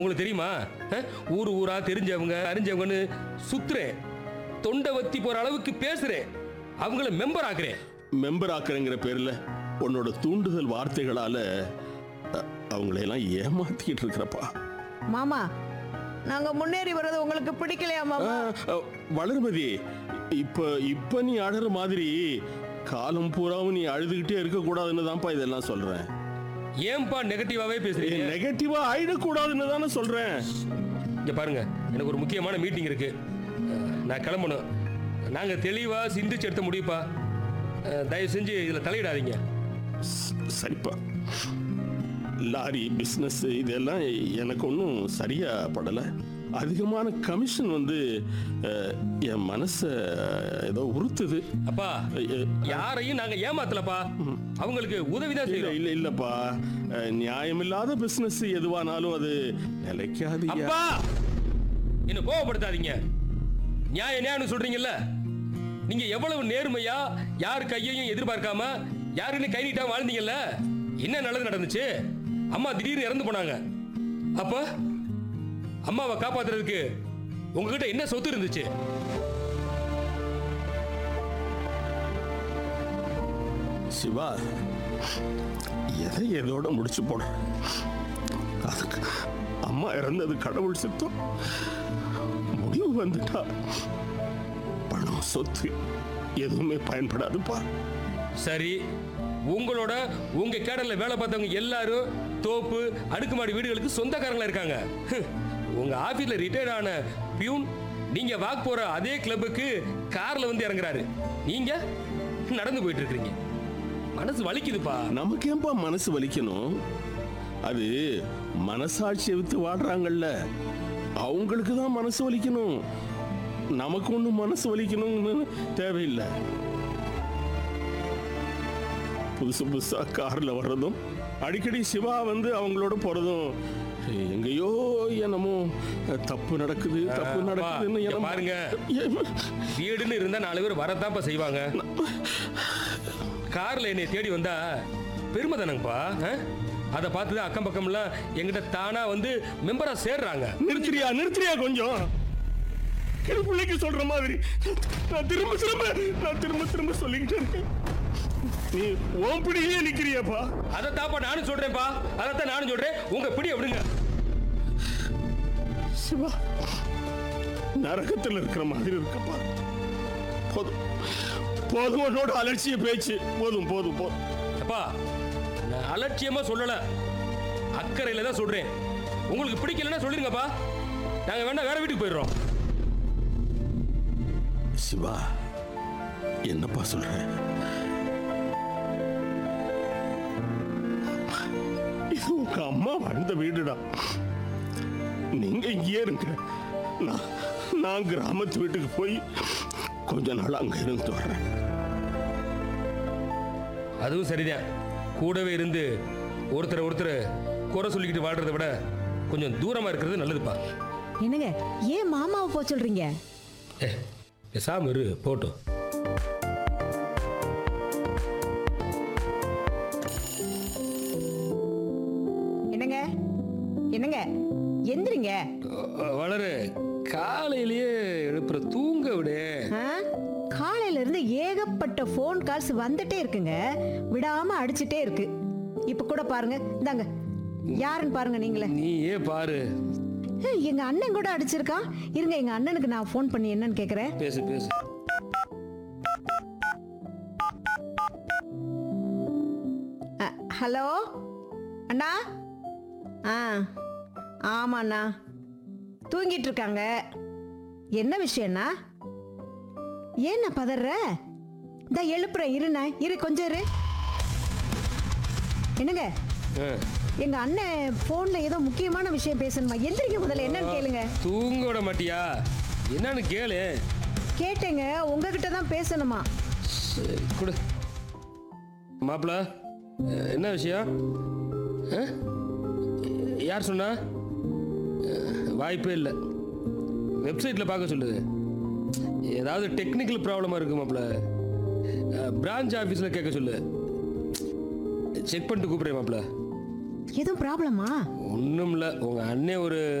உங்களுக்கு தெரியுமா? ஊர் ஊரா தெரிஞ்சவங்க அறிஞ்சவங்கன்னு சுத்துறேன், தொண்டை வத்தி போற அளவுக்கு பேசுறேன், அவங்கள மெம்பர் ஆக்குறேன். மெம்பர் ஆக்குறேங்கிற பேர்ல உன்னோட தூண்டுதல் வார்த்தைகளால அவங்களையெல்லாம் ஏமாத்திக்கிட்டு இருக்கிறப்பா. மாமா, நாங்க முன்னேறி வர்றது உங்களுக்கு பிடிக்கலையா மாமா? வளர்மதி, இப்ப நீ அழற மாதிரி காலம் பூராவும் நீ அழுதுகிட்டே இருக்க கூடாதுன்னு தான்ப்பா இதெல்லாம் சொல்றேன். ஏன்பா நெகட்டிவாவே பேசுறீங்க? நெகட்டிவா ஆயிடக்கூடாதுன்னு தானே சொல்றேன். இங்க பாருங்க, எனக்கு ஒரு முக்கியமான மீட்டிங் இருக்கு, நான் கிளம்பணும். நாங்க தெளிவா சிந்திச்சு எடுத்த முடியுப்பா. தயவு செஞ்சு இதுல தலையிடாதீங்க. சரிப்பா, லாரி பிஸ்னஸ் இதெல்லாம் எனக்கு ஒன்றும் சரியா படலை. அதிகமான கமிஷன் வந்து என் மனசை ஏதோ உறுத்துது. அப்பா, யாரையும் நாங்க ஏமாத்தலப்பா, அவங்களுக்கு உதவிதான் செய்யறோம். இல்லப்பா, நியாயமில்லாத பிசினஸ் எதுவானாலும் அது நிலைக்காது. அப்பா, என்ன கோவப்படுத்தாதீங்க. நியாயம் சொல்றீங்கல்ல, நீங்க எவ்வளவு நேர்மையா யார் கையையும் எதிர்பார்க்காம யாருன்னு கை நீட்டாம வாழ்ந்தீங்கல்ல. என்ன நல்லது நடந்துச்சு? அம்மா திடீர்னு இறந்து போனாங்க. அப்ப அம்மாவை காப்பாத்துறதுக்கு உங்ககிட்ட என்ன சொத்து இருந்துச்சு? சிவா, எதை எதோட முடிச்சு போட, அதுக்கு அம்மா இறந்தது கடவுள் சித்தம். முடிவு வந்துட்டா பணம் சொத்து எதுவுமே பயன்படாதுப்பா. சரி, உங்களோட உங்க கேடல்ல வேலை பார்த்தவங்க எல்லாரும் தோப்பு அடுக்குமாடி வீடுகளுக்கு சொந்தக்காரங்களா இருக்காங்க. உங்க ஆபீஸ்ல ரிட்டையர்ட் ஆன பியூன் நீங்க வாக் போற அதே கிளப்புக்கு கார்ல வந்து இறங்குறாரு, நீங்க நடந்து போயிட்டு இருக்கீங்க. மனசு வலிக்குதுப்பா. நமக்கு ஏன்பா மனசு வலிக்கணும்? அது மனசாட்சியை வித்து வாடுறாங்கல்ல, அவங்களுக்கு தான் மனசு வலிக்கணும். நமக்கு ஒன்றும் மனசு வலிக்கணும்னு தேவையில்லை. புதுசு புதுசா கார்ல வர்றதும் அடிக்கடி சிவா வந்து அவங்களோட போறதும் எங்கேயோ என்னமோ தப்பு நடக்குது தப்பு நடக்குதுன்னு பாருங்க. வீடுன்னு இருந்தா 4 பேர் வரத்தாப்பா செய்வாங்க. கார்ல என்னை தேடி வந்தா பெருமை தானங்கப்பா. அதை பார்த்துதான் அக்கம் பக்கம்லாம் எங்கிட்ட தானா வந்து மெம்பரா சேர்றாங்க. நிறுத்துறியா கொஞ்சம்? பிள்ளைக்கு சொல்ற மாதிரி நான் திரும்ப திரும்ப சொல்லிக்கிட்டே இருக்கேன். நீ உன் பிடியே நிக்கிறியாப்பா? அதை தாப்பா நானும் சொல்றேன்ப்பா, அதைத்தான் நானும் சொல்றேன். உங்க பிடி விடுங்க. சிவா, நரகத்தில் இருக்கிற மாதிரி இருக்கப்பா. போதும் போதும், உன்னோட அலட்சிய பேச்சு போதும் போதும் போதும். அப்பா, நான் அலட்சியமா சொல்லல, அக்கறையில தான் சொல்றேன். உங்களுக்கு பிடிக்கலன்னா சொல்லிருங்கப்பா, நாங்க வேணா வேற வீட்டுக்கு போயிடுறோம். சிவா, என்னப்பா சொல்ற? இது உங்க அம்மா வாழ்ந்த வீடுடா. நீங்க இங்கேயே இருங்க, நான் கிராமத்து வீட்டுக்கு போய் கொஞ்ச நாள் அங்க இருந்து வர்றேன். அதுவும் சரிதான். கூடவே இருந்து ஒருத்தர் குறை சொல்லிக்கிட்டு வாழ்றதை விட கொஞ்சம் தூரமா இருக்கிறது நல்லதுப்பா. என்னங்க, ஏன் மாமாவை போக சொல்றீங்க? பேசாம இரு, போட்டோம். என்னங்க, எந்திரிங்க. வளரு, காலையிலேயே எழுப்புற, தூங்க விடு. காலையில இருந்து ஏகப்பட்ட போன் கால்ஸ் வந்துட்டே இருக்குங்க, விடாம அடிச்சுட்டே இருக்கு. இப்ப கூட பாருங்க, இந்தாங்க யாருன்னு பாருங்க நீங்களே. நீயே பாரு. எங்க அண்ணன் கூட அடிச்சிருக்கான். இருங்க, எங்க அண்ணனுக்கு நான் போன் பண்ணி என்னன்னு கேக்குறேன். பேசு பேசு. ஹலோ அண்ணா. ஆமாண்ணா, தூங்கிட்டு இருக்காங்க. என்ன விஷயம்ண்ணா? ஏண்ணா பதற? இந்த எழுப்புறேன், இருண்ணா, இரு கொஞ்சம் இரு. என்னங்க, எங்க அண்ணன் போன்ல ஏதோ முக்கியமான விஷயம் பேசணுமா? எந்திரிக்க முதல்ல, என்னன்னு கேளுங்க. தூங்க விட மாட்டியா? என்னன்னு கேளு. கேட்டேங்க, உங்ககிட்ட தான் பேசணுமா? கொடு. மாப்பிள, என்ன விஷயம்? யார் சொன்னா? வாய்ப்பே இல்லை. வெப்சைட்டில் பார்க்க சொல்லுது. ஏதாவது டெக்னிக்கல் ப்ராப்ளமாக இருக்கு மாப்பிள. பிரான்ச் ஆஃபீஸில் கேட்க சொல்லு. செக் பண்ணிட்டு கூப்பிட்றேன் மாப்பிள. எதுவும் ப்ராப்ளமா? ஒண்ணும் இல்ல, உங்க அண்ணே ஒரு